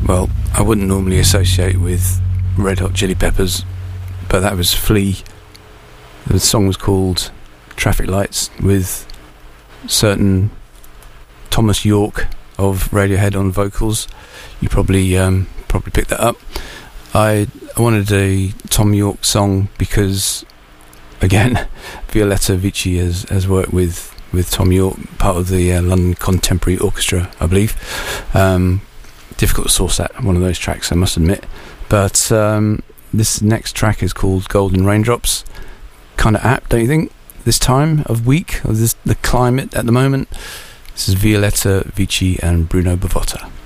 well, I wouldn't normally associate with Red Hot Chili Peppers, but that was Flea. The song was called Traffic Lights, with certain Thomas York of Radiohead on vocals. You probably picked that up. I wanted a Tom York song because, again, Violetta Vici has worked with Tom York, part of the London Contemporary Orchestra, I believe. Difficult to source that, one of those tracks, I must admit. But this next track is called Golden Raindrops. Kind of apt, don't you think? This time of week, of the climate at the moment. This is Violetta Vici and Bruno Bavotta.